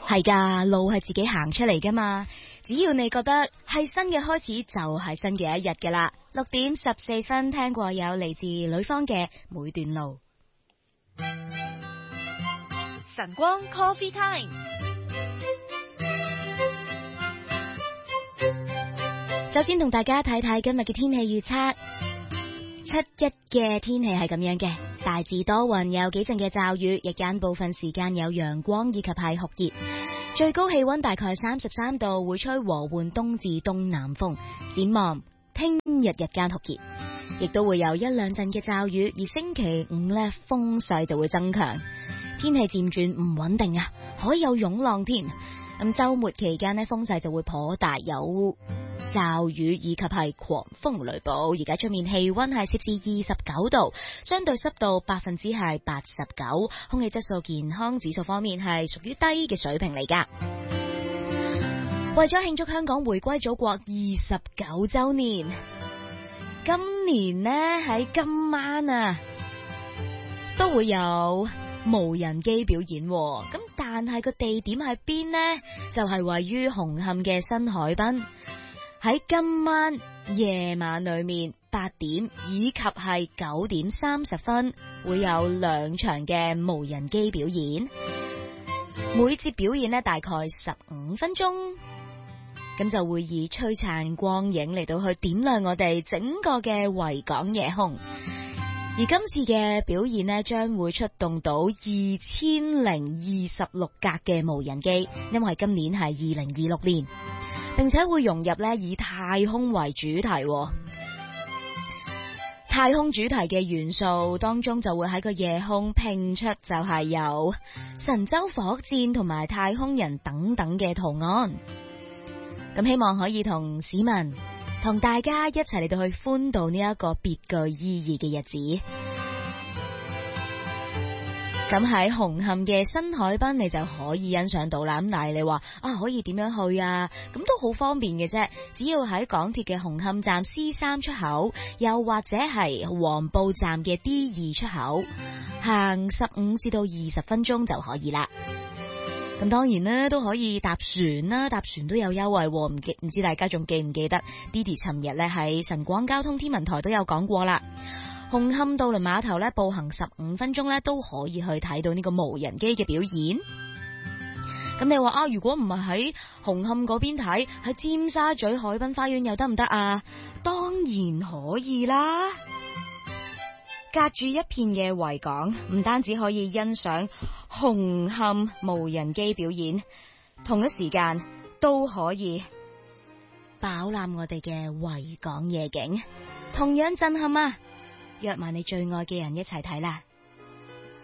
係㗎，路係自己行出嚟㗎嘛。只要你覺得係新嘅開始，就係新嘅一日㗎啦。6:14，聽過有嚟自呂方嘅每段路。 晨光 Coffee Time。 首先同大家睇睇今日嘅天氣預測。7-1嘅天氣係咁樣嘅，大致多雲，有幾陣嘅驟雨，日間部分時間有陽光以及係酷熱，最高氣溫大概33度，會吹和緩東至東南風。展望聽日日間酷熱，亦都會有一兩陣嘅驟雨，而星期五呢，風勢就會增強，天氣漸轉唔穩定啊，可以有湧浪添。咁週末期間呢，風勢就會頗大，有驟雨以及係狂風雷暴。而家出面氣溫係攝氏29度，相對濕度89%，空氣質素健康指數方面係屬於低嘅水平嚟㗎。為咗慶祝香港回歸祖國29週年，今年呢喺今晚啊都會有無人機表演，咁但係個地點喺邊呢？就係位於紅磡嘅新海濱。喺今晚夜晚裏面8點以及係9點30分會有2場嘅無人機表演，每節表演呢大概15分鐘，咁就會以璀璨光影嚟到去點亮我哋整個嘅維港夜空。而今次嘅表演呢，將會出動到2026架嘅無人機，因為今年係2026年，並且會融入呢以太空為主題。太空主題嘅元素當中就會喺個夜空拼出就係有神舟火箭同埋太空人等等嘅圖案。咁希望可以同市民同大家一齊嚟到去歡度呢一個別具意義嘅日子。咁喺紅磡嘅新海濱你就可以欣賞到啦。咁但係你話可以點樣去啊？咁都好方便嘅啫，只要喺港鐵嘅紅磡站 C3 出口，又或者係黃埔站嘅 D2 出口，行15至到20分鐘就可以啦。咁當然呢都可以搭船啦，搭船都有優惠喎。唔知大家仲記唔記得 Didi 尋日咧喺晨光交通天文台都有講過啦。紅磡渡輪碼頭咧步行15分鐘咧都可以去睇到呢個無人機嘅表演。咁你話如果唔係喺紅磡嗰邊睇，喺尖沙咀海濱花園又得唔得啊？當然可以啦。隔住一片嘅維港，唔單止可以欣賞紅磡無人機表演，同一時間都可以飽覽我哋嘅維港夜景，同樣震撼啊！約埋你最愛嘅人一齊睇啦！